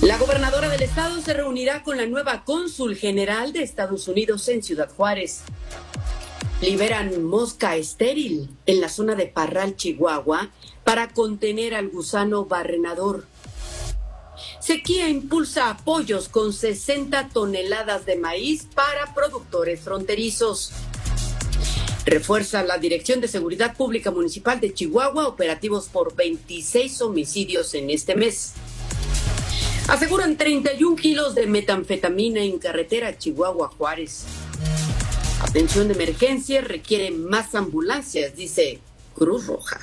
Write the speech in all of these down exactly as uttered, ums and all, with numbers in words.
La gobernadora del estado se reunirá con la nueva cónsul general de Estados Unidos en Ciudad Juárez. Liberan mosca estéril en la zona de Parral, Chihuahua, para contener al gusano barrenador. Sequía impulsa apoyos con sesenta toneladas de maíz para productores fronterizos. Refuerza la Dirección de Seguridad Pública Municipal de Chihuahua operativos por veintiséis homicidios en este mes. Aseguran treinta y un kilos de metanfetamina en carretera Chihuahua-Juárez. Atención de emergencia requiere más ambulancias, dice Cruz Roja.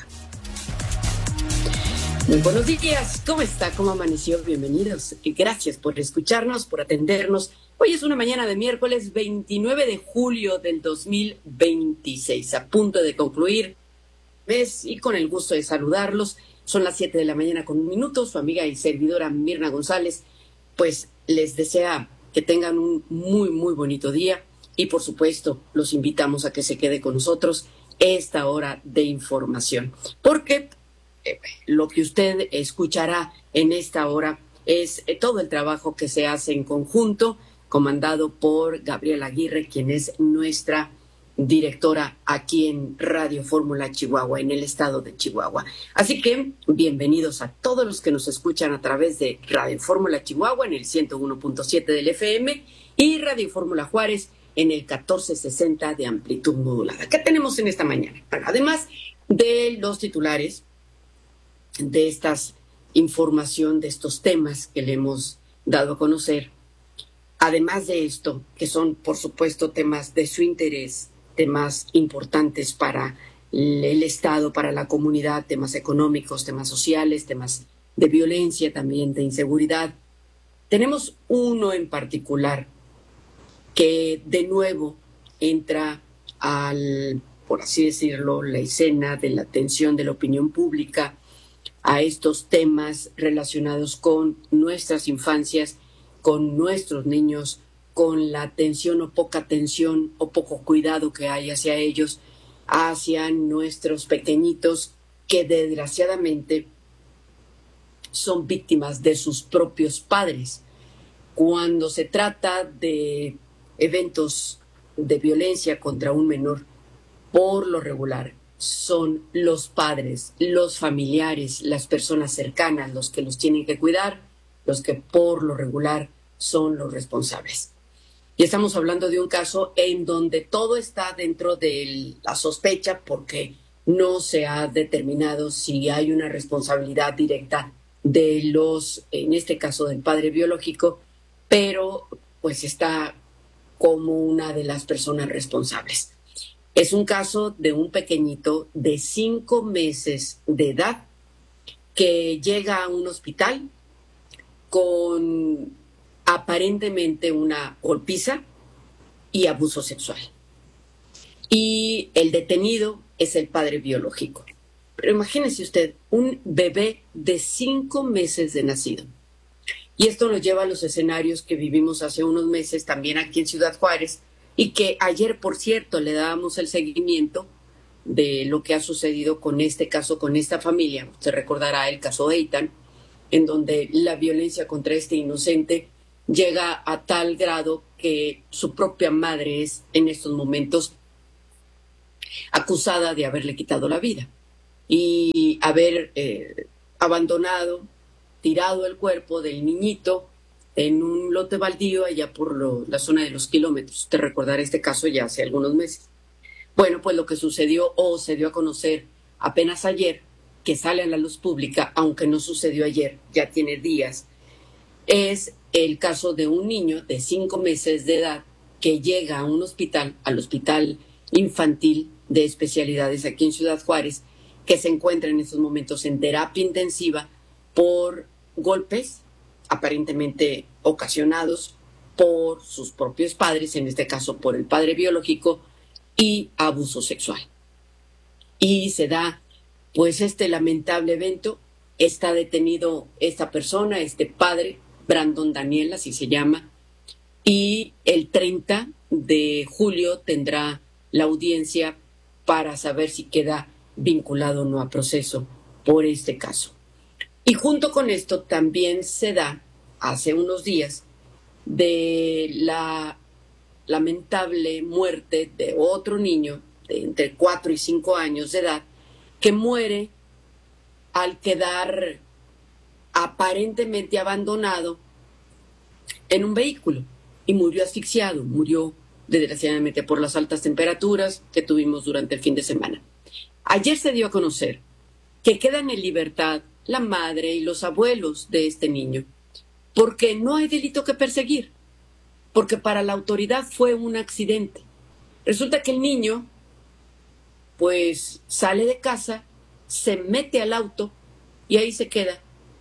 Muy buenos días, ¿cómo está? ¿Cómo amaneció? Bienvenidos y gracias por escucharnos, por atendernos. Hoy es una mañana de miércoles veintinueve de julio del dos mil veintiséis, a punto de concluir mes y con el gusto de saludarlos. Son las siete de la mañana con un minuto. Su amiga y servidora Mirna González, pues les desea que tengan un muy, muy bonito día y por supuesto los invitamos a que se quede con nosotros esta hora de información, porque eh, lo que usted escuchará en esta hora es eh, todo el trabajo que se hace en conjunto, comandado por Gabriela Aguirre, quien es nuestra directora aquí en Radio Fórmula Chihuahua, en el estado de Chihuahua. Así que bienvenidos a todos los que nos escuchan a través de Radio Fórmula Chihuahua en el ciento uno punto siete del F M y Radio Fórmula Juárez en el catorce sesenta de amplitud modulada. ¿Qué tenemos en esta mañana? Bueno, además de los titulares de estas información, de estos temas que le hemos dado a conocer, además de esto, que son por supuesto temas de su interés, temas importantes para el Estado, para la comunidad, temas económicos, temas sociales, temas de violencia, también de inseguridad. Tenemos uno en particular que de nuevo entra al, por así decirlo, la escena de la atención de la opinión pública a estos temas relacionados con nuestras infancias, con nuestros niños, con la atención o poca atención o poco cuidado que hay hacia ellos, hacia nuestros pequeñitos que desgraciadamente son víctimas de sus propios padres. Cuando se trata de eventos de violencia contra un menor, por lo regular son los padres, los familiares, las personas cercanas los que los tienen que cuidar, los que por lo regular son los responsables. Y estamos hablando de un caso en donde todo está dentro de la sospecha porque no se ha determinado si hay una responsabilidad directa de los, en este caso del padre biológico, pero pues está como una de las personas responsables. Es un caso de un pequeñito de cinco meses de edad que llega a un hospital con aparentemente una golpiza y abuso sexual. Y el detenido es el padre biológico. Pero imagínese usted, un bebé de cinco meses de nacido. Y esto nos lleva a los escenarios que vivimos hace unos meses también aquí en Ciudad Juárez y que ayer, por cierto, le dábamos el seguimiento de lo que ha sucedido con este caso, con esta familia. Se recordará el caso Eitan, en donde la violencia contra este inocente llega a tal grado que su propia madre es en estos momentos acusada de haberle quitado la vida y haber eh, abandonado, tirado el cuerpo del niñito en un lote baldío allá por lo, la zona de los kilómetros. Te recordaré este caso ya hace algunos meses. Bueno, pues lo que sucedió o se dio a conocer apenas ayer, que sale a la luz pública, aunque no sucedió ayer, ya tiene días, es el caso de un niño de cinco meses de edad que llega a un hospital, al Hospital Infantil de Especialidades aquí en Ciudad Juárez, que se encuentra en estos momentos en terapia intensiva por golpes aparentemente ocasionados por sus propios padres, en este caso por el padre biológico, y abuso sexual. Y se da pues este lamentable evento. Está detenido esta persona, este padre, Brandon Daniel, así se llama, y el treinta de julio tendrá la audiencia para saber si queda vinculado o no a proceso por este caso. Y junto con esto también se da hace unos días de la lamentable muerte de otro niño de entre cuatro y cinco años de edad que muere al quedar aparentemente abandonado en un vehículo y murió asfixiado, murió desgraciadamente por las altas temperaturas que tuvimos durante el fin de semana. Ayer se dio a conocer que quedan en libertad la madre y los abuelos de este niño, porque no hay delito que perseguir, porque para la autoridad fue un accidente. Resulta que el niño, pues, sale de casa, se mete al auto y ahí se queda.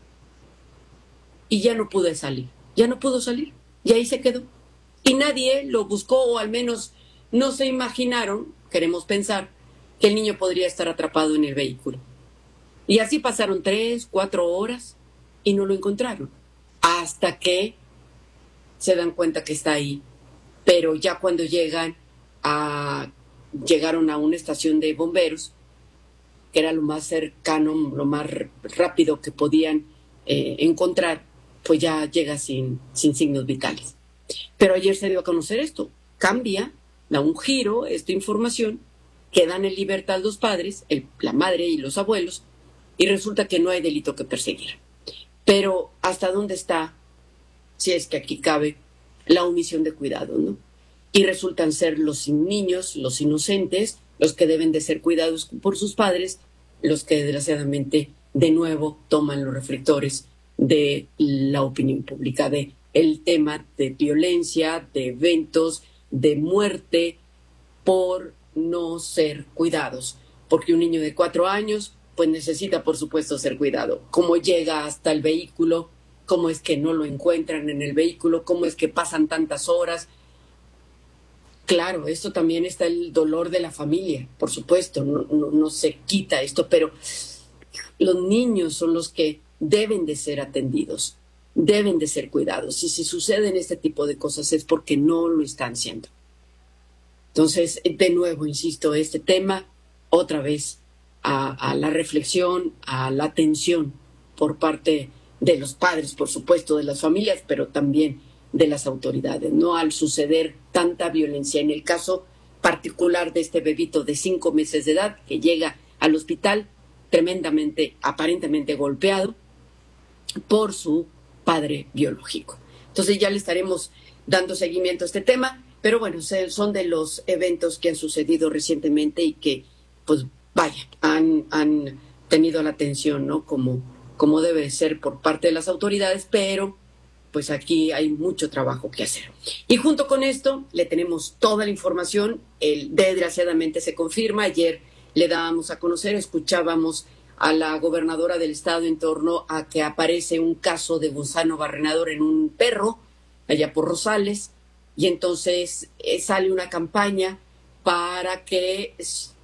Y ya no pudo salir, ya no pudo salir, y ahí se quedó. Y nadie lo buscó, o al menos no se imaginaron, queremos pensar, que el niño podría estar atrapado en el vehículo. Y así pasaron tres, cuatro horas y no lo encontraron. Hasta que se dan cuenta que está ahí. Pero ya cuando llegan a, llegaron a una estación de bomberos, que era lo más cercano, lo más rápido que podían eh, encontrar, pues ya llega sin, sin signos vitales. Pero ayer se dio a conocer esto. Cambia, da un giro esta información, quedan en libertad los padres, el, la madre y los abuelos, y resulta que no hay delito que perseguir. Pero ¿hasta dónde está, si es que aquí cabe, la omisión de cuidado, ¿no? Y resultan ser los niños, los inocentes, los que deben de ser cuidados por sus padres, los que desgraciadamente de nuevo toman los reflectores de la opinión pública, de el tema de violencia, de eventos, de muerte por no ser cuidados. Porque un niño de cuatro años, pues necesita, por supuesto, ser cuidado. ¿Cómo llega hasta el vehículo? ¿Cómo es que no lo encuentran en el vehículo? ¿Cómo es que pasan tantas horas? Claro, esto también está el dolor de la familia, por supuesto, no, no, no se quita esto, pero los niños son los que deben de ser atendidos, deben de ser cuidados. Y si suceden este tipo de cosas es porque no lo están haciendo. Entonces, de nuevo, insisto, este tema, otra vez, a, a la reflexión, a la atención por parte de los padres, por supuesto, de las familias, pero también de las autoridades, no al suceder tanta violencia. En el caso particular de este bebito de cinco meses de edad que llega al hospital tremendamente, aparentemente golpeado por su padre biológico. Entonces ya le estaremos dando seguimiento a este tema, pero bueno, son de los eventos que han sucedido recientemente y que, pues vaya, han, han tenido la atención, ¿no? Como, como debe ser por parte de las autoridades, pero pues aquí hay mucho trabajo que hacer. Y junto con esto le tenemos toda la información. El, desgraciadamente se confirma. Ayer le dábamos a conocer, escuchábamos a la gobernadora del estado en torno a que aparece un caso de gusano barrenador en un perro allá por Rosales, y entonces eh, sale una campaña para que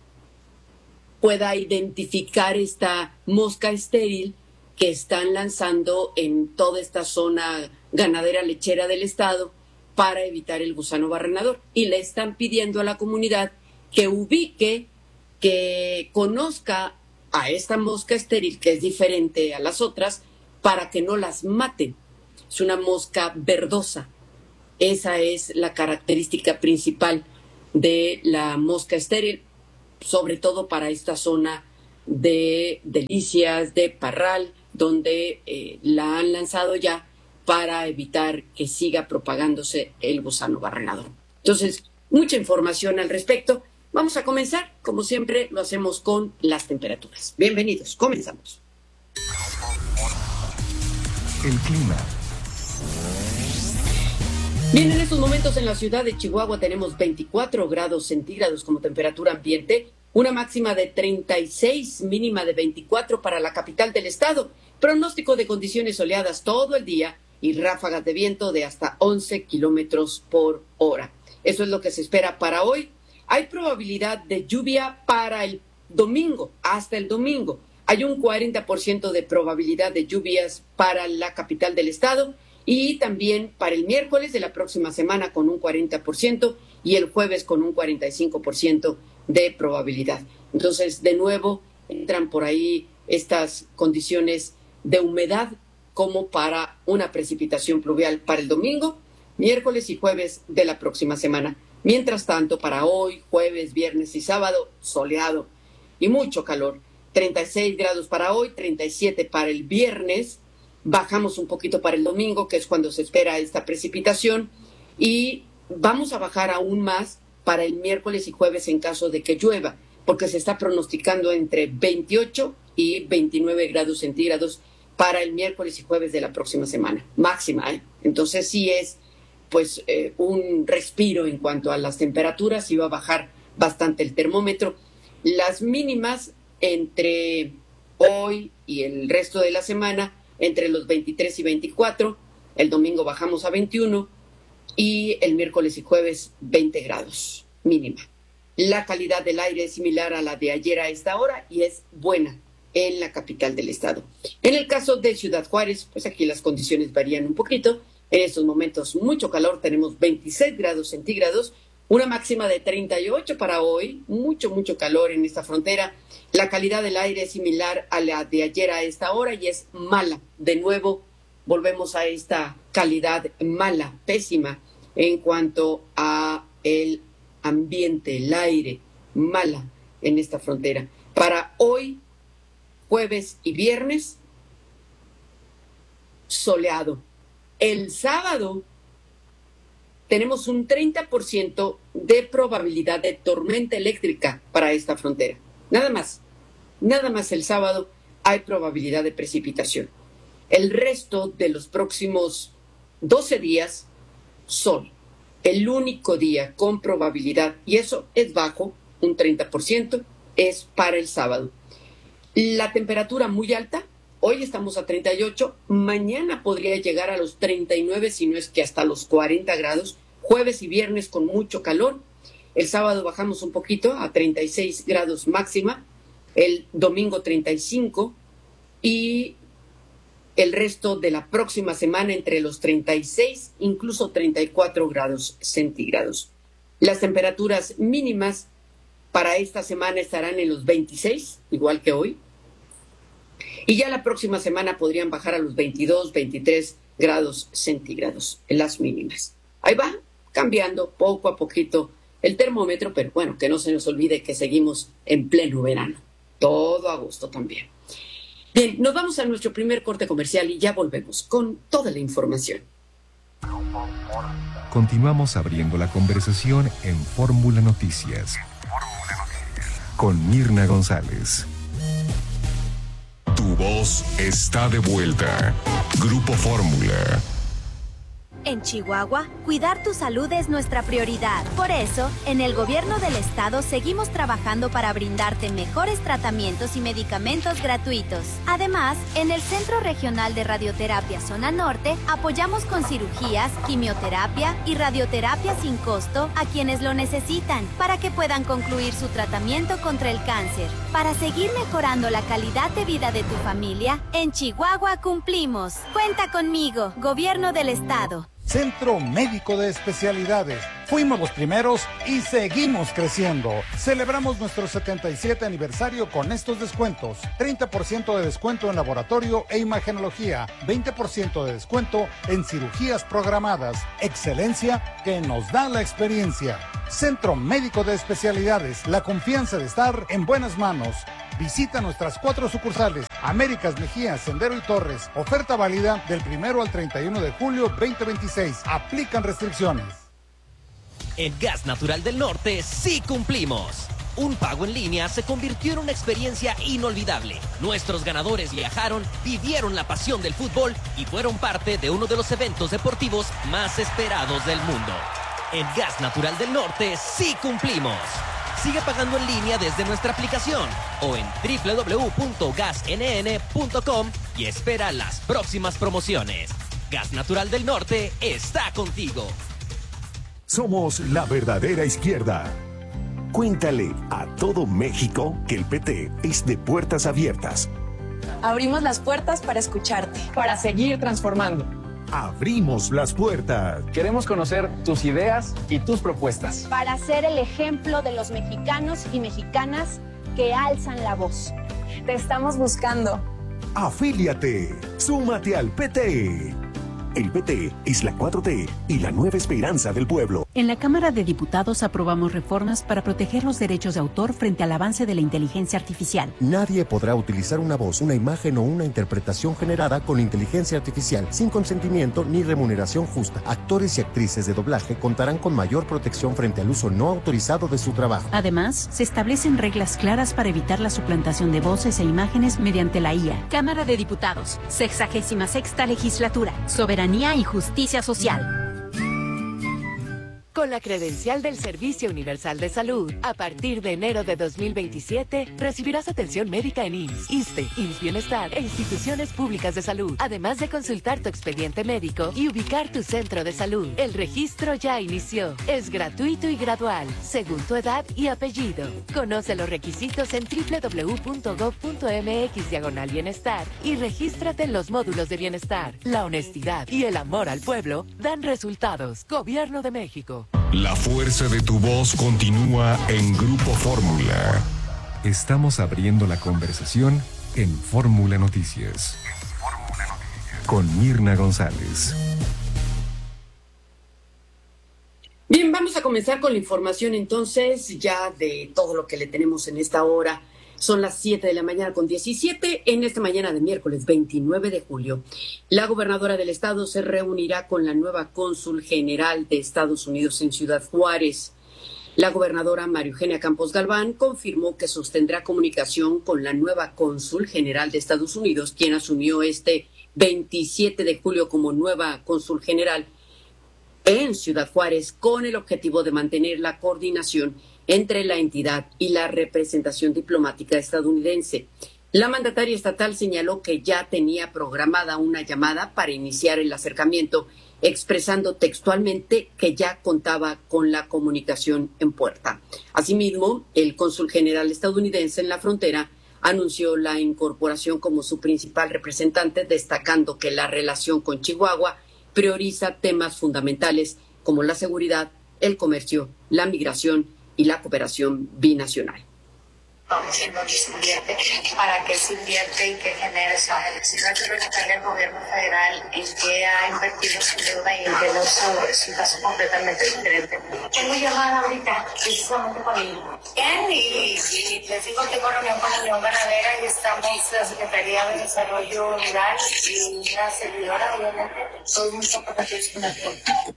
pueda identificar esta mosca estéril que están lanzando en toda esta zona ganadera lechera del estado para evitar el gusano barrenador. Y le están pidiendo a la comunidad que ubique, que conozca a esta mosca estéril, que es diferente a las otras, para que no las maten. Es una mosca verdosa. Esa es la característica principal de la mosca estéril, sobre todo para esta zona de Delicias, de Parral, donde eh, la han lanzado ya para evitar que siga propagándose el gusano barrenador. Entonces, mucha información al respecto. Vamos a comenzar, como siempre lo hacemos con las temperaturas. Bienvenidos, comenzamos. El clima. Bien, en estos momentos en la ciudad de Chihuahua tenemos veinticuatro grados centígrados como temperatura ambiente, una máxima de treinta y seis, mínima de veinticuatro para la capital del estado. Pronóstico de condiciones soleadas todo el día y ráfagas de viento de hasta once kilómetros por hora. Eso es lo que se espera para hoy. Hay probabilidad de lluvia para el domingo, hasta el domingo. Hay un cuarenta por ciento de probabilidad de lluvias para la capital del estado y también para el miércoles de la próxima semana con un cuarenta por ciento y el jueves con un cuarenta y cinco por ciento de probabilidad. Entonces, de nuevo, entran por ahí estas condiciones de humedad como para una precipitación pluvial para el domingo, miércoles y jueves de la próxima semana. Mientras tanto, para hoy, jueves, viernes y sábado, soleado y mucho calor. treinta y seis grados para hoy, treinta y siete para el viernes. Bajamos un poquito para el domingo, que es cuando se espera esta precipitación. Y vamos a bajar aún más para el miércoles y jueves en caso de que llueva, porque se está pronosticando entre veintiocho y veintinueve grados centígrados para el miércoles y jueves de la próxima semana. Máxima, ¿eh? Entonces sí es pues eh, un respiro en cuanto a las temperaturas, y va a bajar bastante el termómetro. Las mínimas entre hoy y el resto de la semana, entre los veintitrés y veinticuatro, el domingo bajamos a veintiuno y el miércoles y jueves veinte grados mínima. La calidad del aire es similar a la de ayer a esta hora y es buena en la capital del estado. En el caso de Ciudad Juárez, pues aquí las condiciones varían un poquito. En estos momentos mucho calor, tenemos veintiséis grados centígrados, una máxima de treinta y ocho para hoy, mucho, mucho calor en esta frontera. La calidad del aire es similar a la de ayer a esta hora y es mala. De nuevo, volvemos a esta calidad mala, pésima, en cuanto a el ambiente, el aire, mala en esta frontera. Para hoy, jueves y viernes, soleado. El sábado tenemos un treinta por ciento de probabilidad de tormenta eléctrica para esta frontera. Nada más, nada más el sábado hay probabilidad de precipitación. El resto de los próximos doce días, sol. El único día con probabilidad, y eso es bajo, un treinta por ciento, es para el sábado. La temperatura muy alta, hoy estamos a treinta y ocho, mañana podría llegar a los treinta y nueve, si no es que hasta los cuarenta grados, jueves y viernes con mucho calor. El sábado bajamos un poquito a treinta y seis grados máxima, el domingo treinta y cinco, y el resto de la próxima semana entre los treinta y seis, incluso treinta y cuatro grados centígrados. Las temperaturas mínimas para esta semana estarán en los veintiséis, igual que hoy, y ya la próxima semana podrían bajar a los veintidós, veintitrés grados centígrados en las mínimas. Ahí va, cambiando poco a poquito el termómetro, pero bueno, que no se nos olvide que seguimos en pleno verano, todo agosto también. Bien, nos vamos a nuestro primer corte comercial y ya volvemos con toda la información. Continuamos abriendo la conversación en Fórmula Noticias con Mirna González. Tu voz está de vuelta. Grupo Fórmula. En Chihuahua, cuidar tu salud es nuestra prioridad. Por eso, en el gobierno del estado seguimos trabajando para brindarte mejores tratamientos y medicamentos gratuitos. Además, en el Centro Regional de Radioterapia Zona Norte, apoyamos con cirugías, quimioterapia y radioterapia sin costo a quienes lo necesitan, para que puedan concluir su tratamiento contra el cáncer. Para seguir mejorando la calidad de vida de tu familia, en Chihuahua cumplimos. Cuenta conmigo, Gobierno del Estado. Centro Médico de Especialidades. Fuimos los primeros y seguimos creciendo. Celebramos nuestro setenta y siete aniversario con estos descuentos. treinta por ciento de descuento en laboratorio e imagenología. veinte por ciento de descuento en cirugías programadas. Excelencia que nos da la experiencia. Centro Médico de Especialidades. La confianza de estar en buenas manos. Visita nuestras cuatro sucursales. Américas, Mejía, Sendero y Torres. Oferta válida del primero al treinta y uno de julio veinte veintiséis. Aplican restricciones. En Gas Natural del Norte sí cumplimos. Un pago en línea se convirtió en una experiencia inolvidable. Nuestros ganadores viajaron, vivieron la pasión del fútbol y fueron parte de uno de los eventos deportivos más esperados del mundo. En Gas Natural del Norte sí cumplimos. Sigue pagando en línea desde nuestra aplicación o en doble u doble u doble u punto gas n n punto com y espera las próximas promociones. Gas Natural del Norte está contigo. Somos la verdadera izquierda. Cuéntale a todo México que el P T es de puertas abiertas. Abrimos las puertas para escucharte. Para seguir transformando. Abrimos las puertas. Queremos conocer tus ideas y tus propuestas. Para ser el ejemplo de los mexicanos y mexicanas que alzan la voz. Te estamos buscando. Afíliate. Súmate al P T. El P T es la cuatro T y la nueva esperanza del pueblo. En la Cámara de Diputados aprobamos reformas para proteger los derechos de autor frente al avance de la inteligencia artificial. Nadie podrá utilizar una voz, una imagen o una interpretación generada con inteligencia artificial sin consentimiento ni remuneración justa. Actores y actrices de doblaje contarán con mayor protección frente al uso no autorizado de su trabajo. Además, se establecen reglas claras para evitar la suplantación de voces e imágenes mediante la I A. Cámara de Diputados, sexagésima sexta legislatura. Soberanía y justicia social. Con la credencial del Servicio Universal de Salud, a partir de enero de dos mil veintisiete, recibirás atención médica en I M S S, ISSSTE, I M S S Bienestar e instituciones públicas de salud, además de consultar tu expediente médico y ubicar tu centro de salud. El registro ya inició. Es gratuito y gradual, según tu edad y apellido. Conoce los requisitos en doble u doble u doble u punto gob punto eme equis diagonal bienestar y regístrate en los módulos de bienestar. La honestidad y el amor al pueblo dan resultados. Gobierno de México. La fuerza de tu voz continúa en Grupo Fórmula. Estamos abriendo la conversación en Fórmula Noticias. Con Mirna González. Bien, vamos a comenzar con la información entonces, ya de todo lo que le tenemos en esta hora. Son las siete de la mañana con diecisiete en esta mañana de miércoles veintinueve de julio. La gobernadora del estado se reunirá con la nueva cónsul general de Estados Unidos en Ciudad Juárez. La gobernadora María Eugenia Campos Galván confirmó que sostendrá comunicación con la nueva cónsul general de Estados Unidos, quien asumió este veintisiete de julio como nueva cónsul general en Ciudad Juárez, con el objetivo de mantener la coordinación entre la entidad y la representación diplomática estadounidense. La mandataria estatal señaló que ya tenía programada una llamada para iniciar el acercamiento, expresando textualmente que ya contaba con la comunicación en puerta. Asimismo, el cónsul general estadounidense en la frontera anunció la incorporación como su principal representante, destacando que la relación con Chihuahua prioriza temas fundamentales como la seguridad, el comercio, la migración y la cooperación binacional. Vamos en donde se invierte, para qué se invierte y qué genera esa. Si no hay que preguntarle al gobierno federal en qué ha invertido su deuda y en qué no es un caso completamente diferente. Tengo llamada ahorita, precisamente con el bien y, y les digo que tengo reunión con la Unión Ganadera y estamos la Secretaría de Desarrollo Rural y una servidora, obviamente, todos muy comprometidos con el pueblo.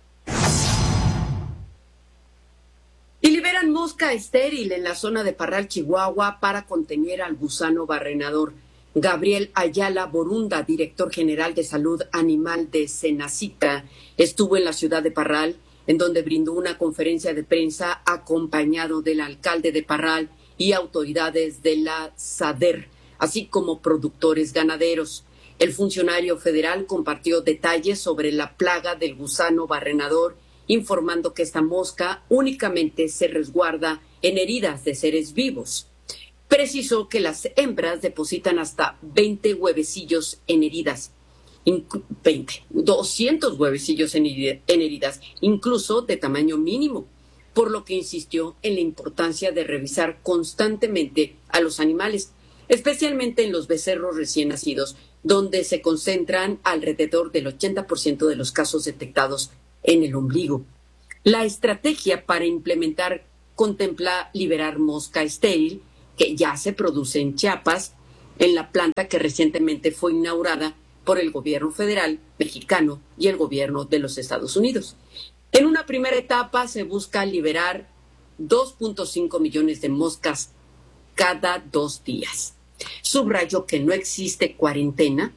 Y liberan mosca estéril en la zona de Parral, Chihuahua, para contener al gusano barrenador. Gabriel Ayala Borunda, director general de Salud Animal de Senacica, estuvo en la ciudad de Parral, en donde brindó una conferencia de prensa acompañado del alcalde de Parral y autoridades de la SADER, así como productores ganaderos. El funcionario federal compartió detalles sobre la plaga del gusano barrenador, informando que esta mosca únicamente se resguarda en heridas de seres vivos. Precisó que las hembras depositan hasta veinte huevecillos en heridas, veinte, doscientos huevecillos en heridas, incluso de tamaño mínimo, por lo que insistió en la importancia de revisar constantemente a los animales, especialmente en los becerros recién nacidos, donde se concentran alrededor del ochenta por ciento de los casos detectados en el ombligo. La estrategia para implementar contempla liberar mosca estéril, que ya se produce en Chiapas, en la planta que recientemente fue inaugurada por el gobierno federal mexicano y el gobierno de los Estados Unidos. En una primera etapa se busca liberar dos punto cinco millones de moscas cada dos días. Subrayó que no existe cuarentena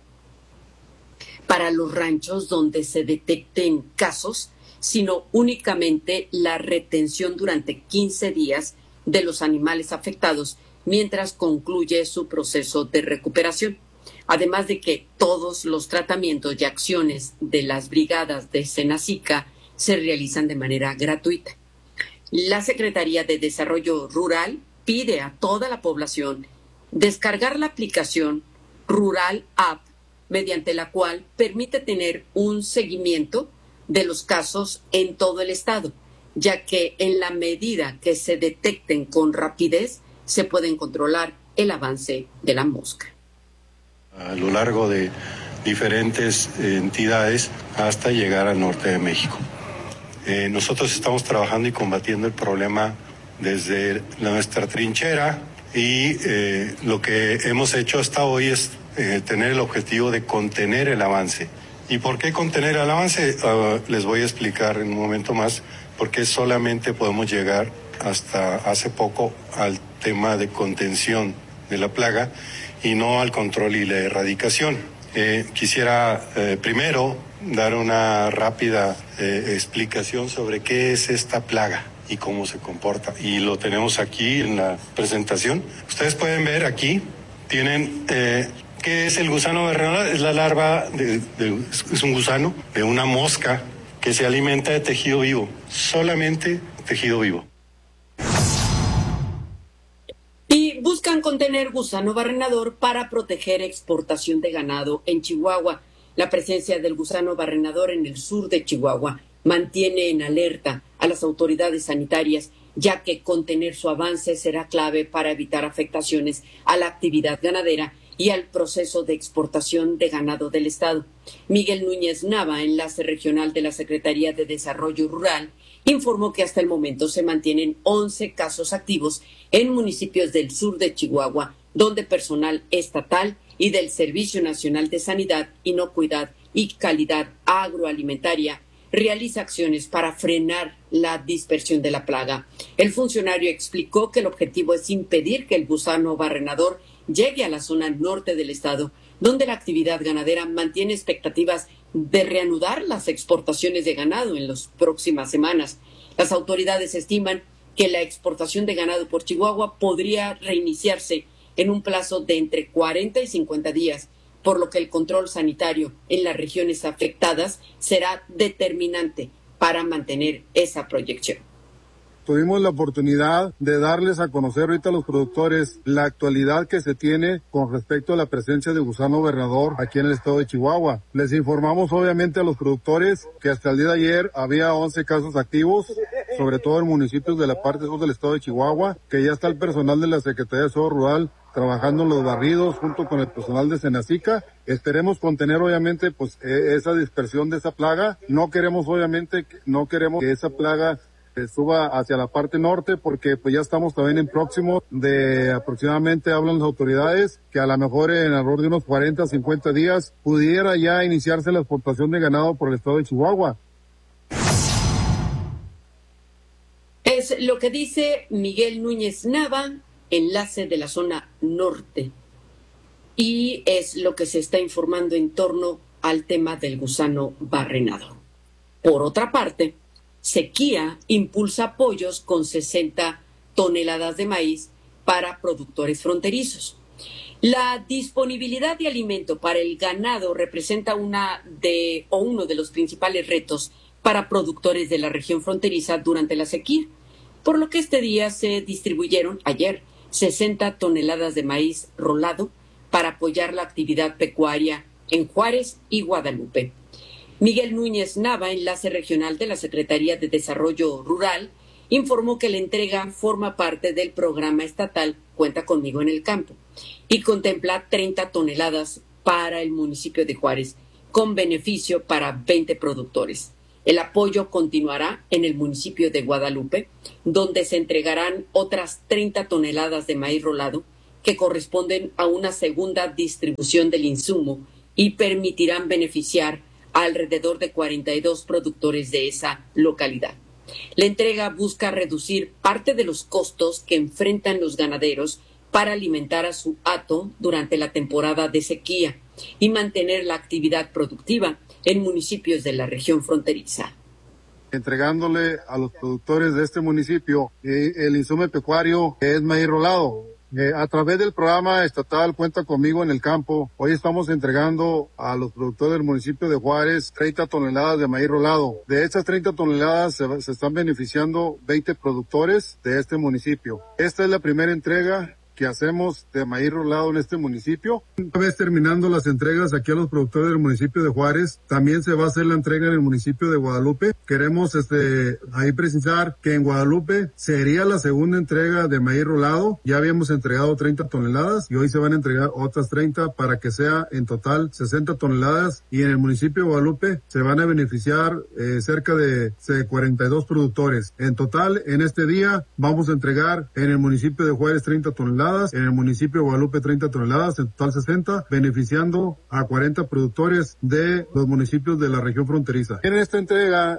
para los ranchos donde se detecten casos, sino únicamente la retención durante quince días de los animales afectados mientras concluye su proceso de recuperación. Además de que todos los tratamientos y acciones de las brigadas de Senacica se realizan de manera gratuita. La Secretaría de Desarrollo Rural pide a toda la población descargar la aplicación Rural App, mediante la cual permite tener un seguimiento de los casos en todo el estado, ya que en la medida que se detecten con rapidez, se pueden controlar el avance de la mosca. A lo largo de diferentes entidades hasta llegar al norte de México. Eh, nosotros estamos trabajando y combatiendo el problema desde nuestra trinchera y eh, lo que hemos hecho hasta hoy es eh, tener el objetivo de contener el avance. ¿Y por qué contener el avance? Uh, les voy a explicar en un momento más, porque solamente podemos llegar hasta hace poco al tema de contención de la plaga y no al control y la erradicación. Eh, quisiera eh, primero dar una rápida eh, explicación sobre qué es esta plaga y cómo se comporta. Y lo tenemos aquí en la presentación. Ustedes pueden ver aquí, tienen, eh, ¿qué es el gusano barrenador? Es la larva, de, de, es un gusano de una mosca que se alimenta de tejido vivo, solamente tejido vivo. Y buscan contener gusano barrenador para proteger exportación de ganado en Chihuahua. La presencia del gusano barrenador en el sur de Chihuahua mantiene en alerta a las autoridades sanitarias, ya que contener su avance será clave para evitar afectaciones a la actividad ganadera y al proceso de exportación de ganado del Estado. Miguel Núñez Nava, enlace regional de la Secretaría de Desarrollo Rural, informó que hasta el momento se mantienen once casos activos en municipios del sur de Chihuahua, donde personal estatal y del Servicio Nacional de Sanidad, Inocuidad y Calidad Agroalimentaria realiza acciones para frenar la dispersión de la plaga. El funcionario explicó que el objetivo es impedir que el gusano barrenador llegue a la zona norte del estado, donde la actividad ganadera mantiene expectativas de reanudar las exportaciones de ganado en las próximas semanas. Las autoridades estiman que la exportación de ganado por Chihuahua podría reiniciarse en un plazo de entre cuarenta y cincuenta días, por lo que el control sanitario en las regiones afectadas será determinante para mantener esa proyección. Tuvimos la oportunidad de darles a conocer ahorita a los productores la actualidad que se tiene con respecto a la presencia de gusano barrenador aquí en el estado de Chihuahua. Les informamos obviamente a los productores que hasta el día de ayer había once casos activos, sobre todo en municipios de la parte sur del estado de Chihuahua, que ya está el personal de la Secretaría de Desarrollo Rural trabajando en los barridos junto con el personal de Senacica. Esperemos contener obviamente pues esa dispersión de esa plaga. No queremos obviamente, no queremos que esa plaga suba hacia la parte norte porque pues ya estamos también en próximo de aproximadamente, hablan las autoridades, que a lo mejor en alrededor de unos cuarenta, cincuenta días pudiera ya iniciarse la exportación de ganado por el estado de Chihuahua. Es lo que dice Miguel Núñez Nava, enlace de la zona norte, y es lo que se está informando en torno al tema del gusano barrenador. Por otra parte, Sequía impulsa apoyos con sesenta toneladas de maíz para productores fronterizos. La disponibilidad de alimento para el ganado representa una de o uno de los principales retos para productores de la región fronteriza durante la sequía, por lo que este día se distribuyeron ayer sesenta toneladas de maíz rolado para apoyar la actividad pecuaria en Juárez y Guadalupe. Miguel Núñez Nava, enlace regional de la Secretaría de Desarrollo Rural, informó que la entrega forma parte del programa estatal Cuenta Conmigo en el Campo y contempla treinta toneladas para el municipio de Juárez, con beneficio para veinte productores. El apoyo continuará en el municipio de Guadalupe, donde se entregarán otras treinta toneladas de maíz rolado que corresponden a una segunda distribución del insumo y permitirán beneficiar a alrededor de cuarenta y dos productores de esa localidad. La entrega busca reducir parte de los costos que enfrentan los ganaderos para alimentar a su hato durante la temporada de sequía y mantener la actividad productiva en municipios de la región fronteriza. Entregándole a los productores de este municipio eh, el insumo pecuario que es maíz rolado. Eh, a través del programa estatal Cuenta Conmigo en el Campo, hoy estamos entregando a los productores del municipio de Juárez treinta toneladas de maíz rolado. De estas treinta toneladas se, se están beneficiando veinte productores de este municipio. Esta es la primera entrega que hacemos de maíz rolado en este municipio. Una vez terminando las entregas aquí a los productores del municipio de Juárez, también se va a hacer la entrega en el municipio de Guadalupe. Queremos este ahí precisar que en Guadalupe sería la segunda entrega de maíz rolado. Ya habíamos entregado treinta toneladas y hoy se van a entregar otras treinta para que sea en total sesenta toneladas, y en el municipio de Guadalupe se van a beneficiar eh, cerca de, de cuarenta y dos productores. En total, en este día vamos a entregar en el municipio de Juárez treinta toneladas, en el municipio de Guadalupe treinta toneladas, en total sesenta, beneficiando a cuarenta productores de los municipios de la región fronteriza. En esta entrega...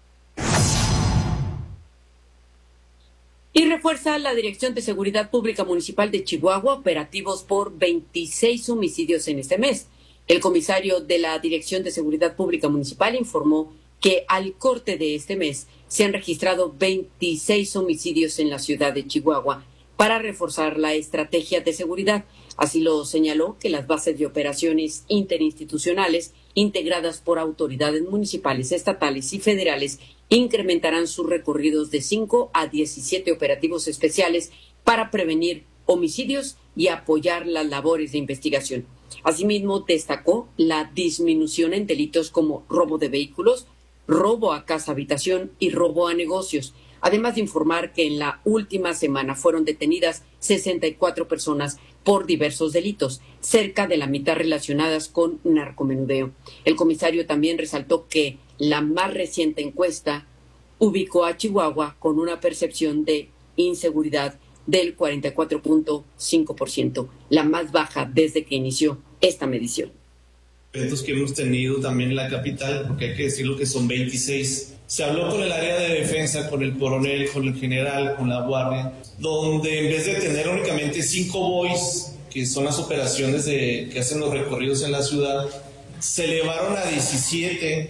Y refuerza la Dirección de Seguridad Pública Municipal de Chihuahua operativos por veintiséis homicidios en este mes. El comisario de la Dirección de Seguridad Pública Municipal informó que al corte de este mes se han registrado veintiséis homicidios en la ciudad de Chihuahua para reforzar la estrategia de seguridad. Así lo señaló que las bases de operaciones interinstitucionales integradas por autoridades municipales, estatales y federales incrementarán sus recorridos de cinco a diecisiete operativos especiales para prevenir homicidios y apoyar las labores de investigación. Asimismo, destacó la disminución en delitos como robo de vehículos, robo a casa-habitación y robo a negocios, además de informar que en la última semana fueron detenidas sesenta y cuatro personas por diversos delitos, cerca de la mitad relacionadas con narcomenudeo. El comisario también resaltó que la más reciente encuesta ubicó a Chihuahua con una percepción de inseguridad del cuarenta y cuatro punto cinco por ciento, la más baja desde que inició esta medición. Eventos que hemos tenido también en la capital, porque hay que decirlo que son veintiséis. Se habló con el área de defensa, con el coronel, con el general, con la guardia, donde en vez de tener únicamente cinco boys, que son las operaciones de, que hacen los recorridos en la ciudad, se elevaron a diecisiete,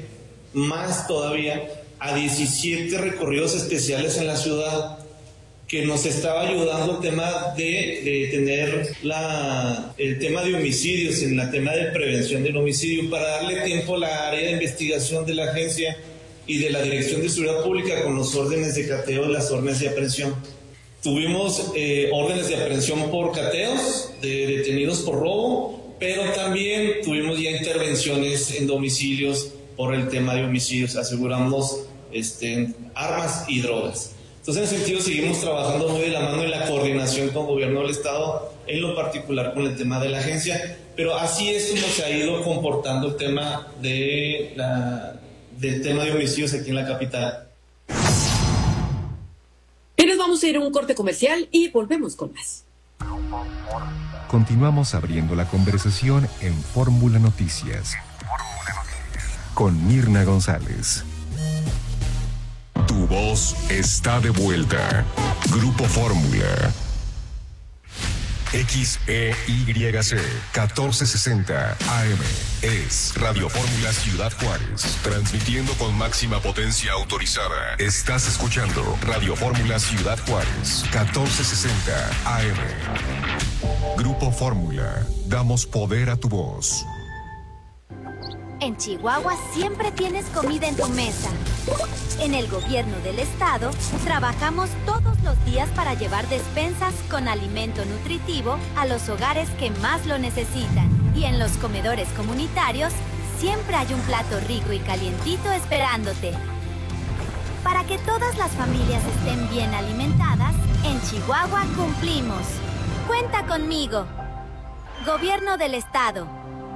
más todavía, a diecisiete recorridos especiales en la ciudad, que nos estaba ayudando el tema de, de tener la, el tema de homicidios, en la tema de prevención del homicidio, para darle tiempo a la área de investigación de la agencia y de la Dirección de Seguridad Pública con los órdenes de cateo y las órdenes de aprehensión. Tuvimos eh, órdenes de aprehensión por cateos, de detenidos por robo, pero también tuvimos ya intervenciones en domicilios por el tema de homicidios. Aseguramos este, armas y drogas. Entonces, en ese sentido, seguimos trabajando muy de la mano en la coordinación con el gobierno del Estado, en lo particular con el tema de la agencia, pero así es como se ha ido comportando el tema de la, del tema de homicidios aquí en la capital. Y nos vamos a ir a un corte comercial y volvemos con más. Continuamos abriendo la conversación en Fórmula Noticias con Mirna González. Tu voz está de vuelta. Grupo Fórmula. X E Y C catorce sesenta A M es Radio Fórmula Ciudad Juárez, transmitiendo con máxima potencia autorizada. Estás escuchando Radio Fórmula Ciudad Juárez, catorce sesenta A M. Grupo Fórmula, damos poder a tu voz. En Chihuahua siempre tienes comida en tu mesa. En el gobierno del estado, trabajamos todos los días para llevar despensas con alimento nutritivo a los hogares que más lo necesitan. Y en los comedores comunitarios, siempre hay un plato rico y calientito esperándote. Para que todas las familias estén bien alimentadas, en Chihuahua cumplimos. Cuenta conmigo. Gobierno del estado.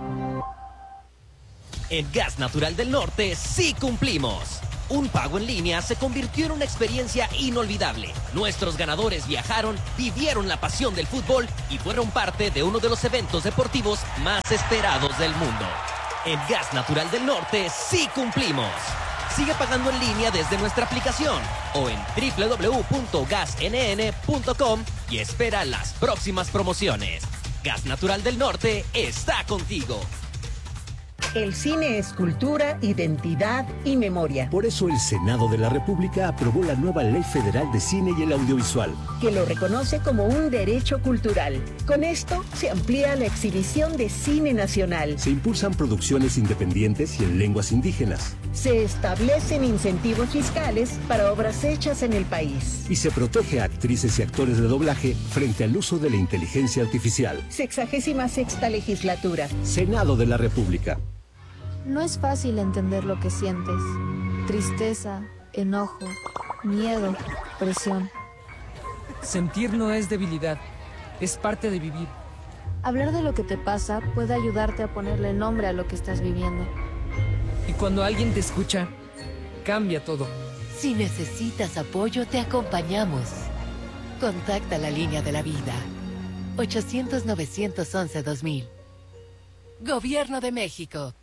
En Gas Natural del Norte sí cumplimos. Un pago en línea se convirtió en una experiencia inolvidable. Nuestros ganadores viajaron, vivieron la pasión del fútbol y fueron parte de uno de los eventos deportivos más esperados del mundo. En Gas Natural del Norte sí cumplimos. Sigue pagando en línea desde nuestra aplicación o en doble u doble u doble u punto gas n n punto com y espera las próximas promociones. Gas Natural del Norte está contigo. El cine es cultura, identidad y memoria. Por eso el Senado de la República aprobó la nueva Ley Federal de Cine y el Audiovisual, que lo reconoce como un derecho cultural. Con esto se amplía la exhibición de cine nacional. Se impulsan producciones independientes y en lenguas indígenas. Se establecen incentivos fiscales para obras hechas en el país. Y se protege a actrices y actores de doblaje frente al uso de la inteligencia artificial. Sexagésima sexta legislatura. Senado de la República. No es fácil entender lo que sientes. Tristeza, enojo, miedo, presión. Sentir no es debilidad, es parte de vivir. Hablar de lo que te pasa puede ayudarte a ponerle nombre a lo que estás viviendo. Y cuando alguien te escucha, cambia todo. Si necesitas apoyo, te acompañamos. Contacta la línea de la vida. ochocientos, novecientos once, dos mil. Gobierno de México.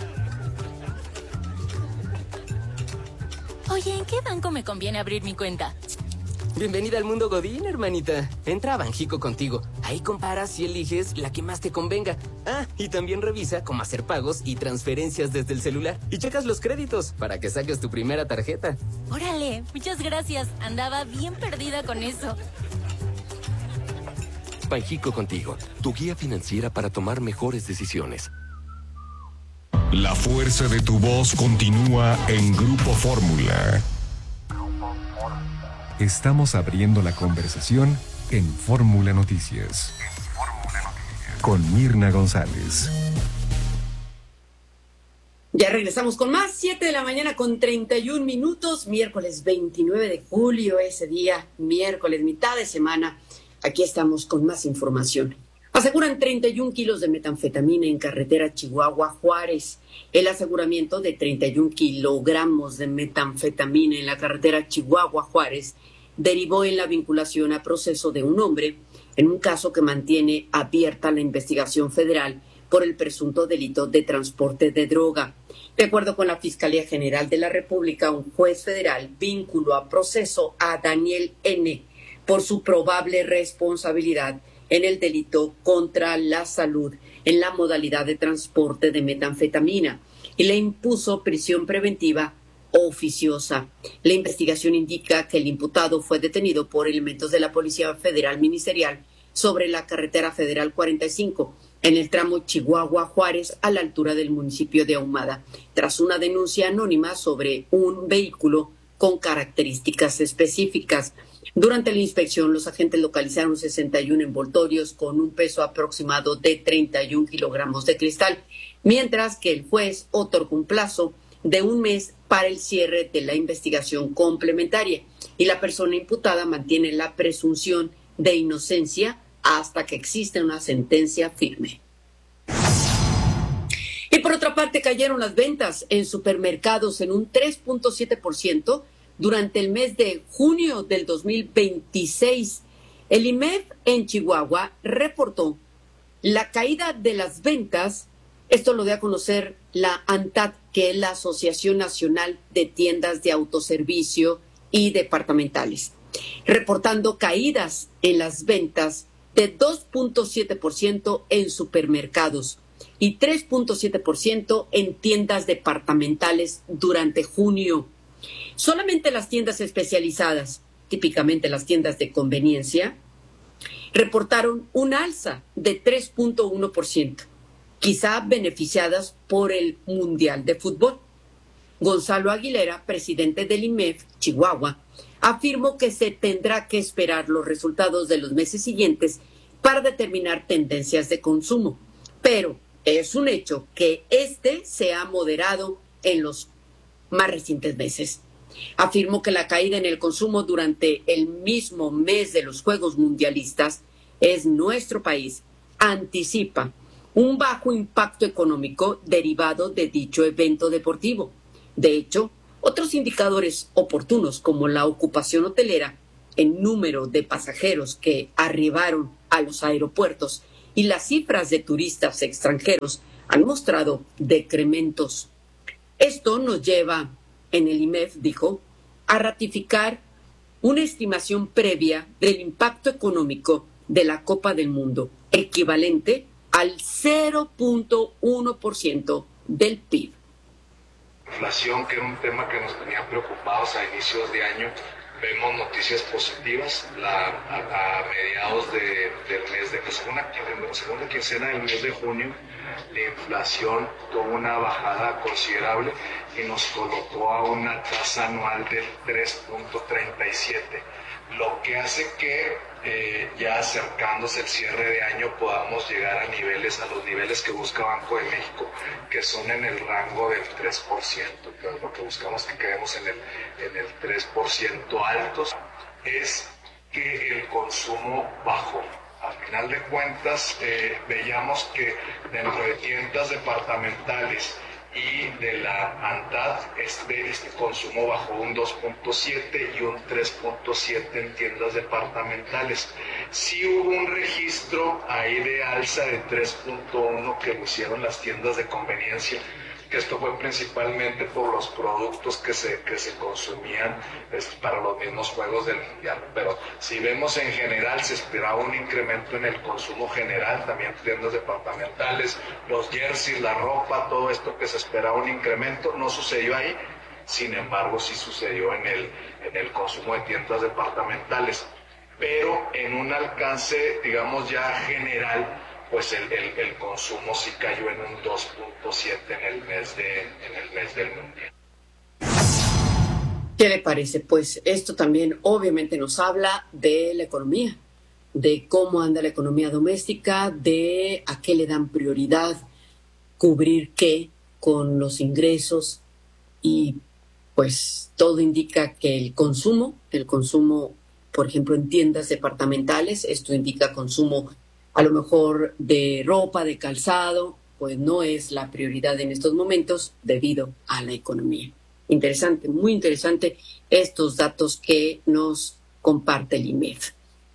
Oye, ¿en qué banco me conviene abrir mi cuenta? Bienvenida al mundo Godín, hermanita. Entra a Banjico contigo. Ahí comparas y eliges la que más te convenga. Ah, y también revisa cómo hacer pagos y transferencias desde el celular. Y checas los créditos para que saques tu primera tarjeta. Órale, muchas gracias. Andaba bien perdida con eso. Banjico contigo, tu guía financiera para tomar mejores decisiones. La fuerza de tu voz continúa en Grupo Fórmula. Estamos abriendo la conversación en Fórmula Noticias. Con Mirna González. Ya regresamos con más, siete de la mañana con treinta y un minutos, miércoles veintinueve de julio, ese día, miércoles, mitad de semana. Aquí estamos con más información. Aseguran treinta y un kilos de metanfetamina en carretera Chihuahua-Juárez. El aseguramiento de treinta y un kilogramos de metanfetamina en la carretera Chihuahua-Juárez derivó en la vinculación a proceso de un hombre en un caso que mantiene abierta la investigación federal por el presunto delito de transporte de droga. De acuerdo con la Fiscalía General de la República, un juez federal vinculó a proceso a Daniel N. por su probable responsabilidad en el delito contra la salud en la modalidad de transporte de metanfetamina y le impuso prisión preventiva oficiosa. La investigación indica que el imputado fue detenido por elementos de la Policía Federal Ministerial sobre la carretera federal cuarenta y cinco en el tramo Chihuahua-Juárez a la altura del municipio de Ahumada, tras una denuncia anónima sobre un vehículo con características específicas. Durante la inspección, los agentes localizaron sesenta y un envoltorios con un peso aproximado de treinta y un kilogramos de cristal, mientras que el juez otorgó un plazo de un mes para el cierre de la investigación complementaria y la persona imputada mantiene la presunción de inocencia hasta que exista una sentencia firme. Y por otra parte, cayeron las ventas en supermercados en un tres punto siete por ciento durante el mes de junio del dos mil veintiséis. El I M E F en Chihuahua reportó la caída de las ventas. Esto lo dio a conocer la ANTAD, que es la Asociación Nacional de Tiendas de Autoservicio y Departamentales, reportando caídas en las ventas de dos punto siete por ciento en supermercados y tres punto siete por ciento en tiendas departamentales durante junio. Solamente las tiendas especializadas, típicamente las tiendas de conveniencia, reportaron un alza de tres punto uno por ciento, quizá beneficiadas por el Mundial de Fútbol. Gonzalo Aguilera, presidente del I M E F Chihuahua, afirmó que se tendrá que esperar los resultados de los meses siguientes para determinar tendencias de consumo, pero es un hecho que este se ha moderado en los más recientes meses. Afirmó que la caída en el consumo durante el mismo mes de los Juegos Mundialistas es nuestro país anticipa un bajo impacto económico derivado de dicho evento deportivo. De hecho, otros indicadores oportunos como la ocupación hotelera, el número de pasajeros que arribaron a los aeropuertos y las cifras de turistas extranjeros han mostrado decrementos. Esto nos lleva, en el I M E F dijo, a ratificar una estimación previa del impacto económico de la Copa del Mundo, equivalente al cero punto uno por ciento del P I B. Inflación, que era un tema que nos tenía preocupados a inicios de año, vemos noticias positivas. La, a, a mediados de, del mes de la segunda, segunda quincena del mes de junio, la inflación tuvo una bajada considerable y nos colocó a una tasa anual del tres punto treinta y siete, lo que hace que eh, ya acercándose el cierre de año podamos llegar a niveles, a los niveles que busca Banco de México, que son en el rango del tres por ciento. Entonces, lo que buscamos que quedemos en el, en el tres por ciento altos es que el consumo bajó. Al final de cuentas, eh, veíamos que dentro de tiendas departamentales y de la ANTAD, este, este consumo bajó un dos punto siete y un tres punto siete en tiendas departamentales. Sí hubo un registro ahí de alza de tres punto uno que lo hicieron las tiendas de conveniencia, que esto fue principalmente por los productos que se, que se consumían es, para los mismos juegos del Mundial. Pero si vemos en general, se esperaba un incremento en el consumo general, también tiendas departamentales, los jerseys, la ropa, todo esto que se esperaba un incremento, no sucedió ahí. Sin embargo, sí sucedió en el, en el consumo de tiendas departamentales. Pero en un alcance, digamos, ya general, pues el, el, el consumo sí cayó en un dos punto siete en el mes de en el mes del Mundial. ¿Qué le parece? Pues esto también obviamente nos habla de la economía, de cómo anda la economía doméstica, de a qué le dan prioridad, cubrir qué con los ingresos, y pues todo indica que el consumo, el consumo, por ejemplo, en tiendas departamentales, esto indica consumo a lo mejor de ropa, de calzado, pues no es la prioridad en estos momentos debido a la economía. Interesante, muy interesante estos datos que nos comparte el I M E F.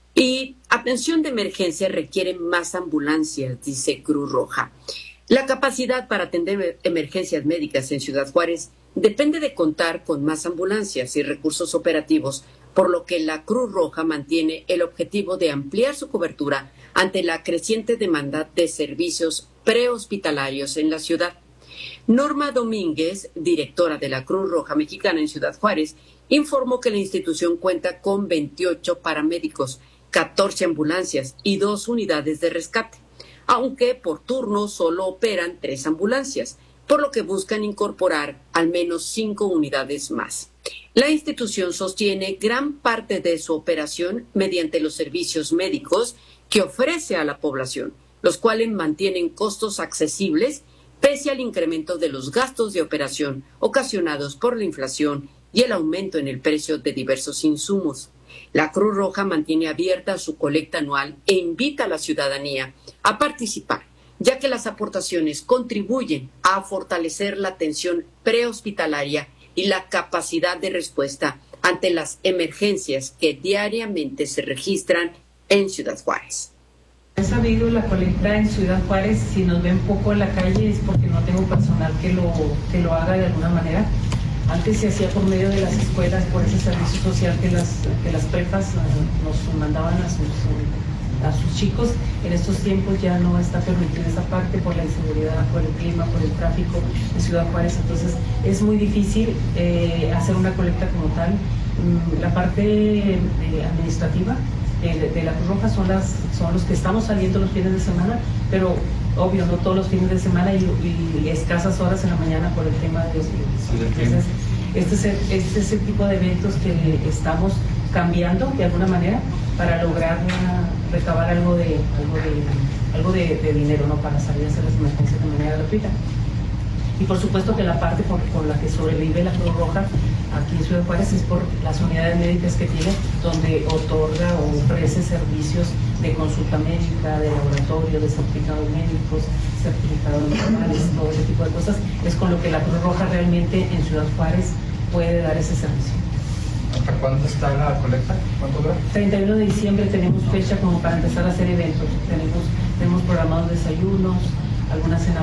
Y atención de emergencia requiere más ambulancias, dice Cruz Roja. La capacidad para atender emergencias médicas en Ciudad Juárez depende de contar con más ambulancias y recursos operativos, por lo que la Cruz Roja mantiene el objetivo de ampliar su cobertura ante la creciente demanda de servicios prehospitalarios en la ciudad. Norma Domínguez, directora de la Cruz Roja Mexicana en Ciudad Juárez, informó que la institución cuenta con veintiocho paramédicos, catorce ambulancias y dos unidades de rescate, aunque por turno solo operan tres ambulancias, por lo que buscan incorporar al menos cinco unidades más. La institución sostiene gran parte de su operación mediante los servicios médicos que ofrece a la población, los cuales mantienen costos accesibles pese al incremento de los gastos de operación ocasionados por la inflación y el aumento en el precio de diversos insumos. La Cruz Roja mantiene abierta su colecta anual e invita a la ciudadanía a participar, ya que las aportaciones contribuyen a fortalecer la atención prehospitalaria y la capacidad de respuesta ante las emergencias que diariamente se registran en Ciudad Juárez. He sabido la colecta en Ciudad Juárez, si nos ven poco en la calle es porque no tengo personal que lo, que lo haga de alguna manera. Antes se hacía por medio de las escuelas, por ese servicio social que las, que las prepas nos mandaban a sus, a sus chicos. En estos tiempos ya no está permitida esa parte por la inseguridad, por el clima, por el tráfico en Ciudad Juárez. Entonces es muy difícil eh, hacer una colecta como tal. La parte eh, administrativa de, de la Cruz Roja son, las, son los que estamos saliendo los fines de semana, pero obvio, no todos los fines de semana y, y escasas horas en la mañana por el tema de los niños. Entonces, este es, el, este es el tipo de eventos que estamos cambiando de alguna manera para lograr una, recabar algo de algo de algo de, de dinero, ¿no? Para salir a hacer las emergencias de manera gratuita. Y por supuesto que la parte por, por la que sobrevive la Cruz Roja aquí en Ciudad Juárez es por las unidades médicas que tiene, donde otorga o ofrece servicios de consulta médica, de laboratorio, de certificados médicos, certificados normales, todo ese tipo de cosas. Es con lo que la Cruz Roja realmente en Ciudad Juárez puede dar ese servicio. ¿Hasta cuándo está la colecta? ¿Cuánto dura? treinta y uno de diciembre tenemos fecha como para empezar a hacer eventos. Tenemos, tenemos programados desayunos, algunas cenas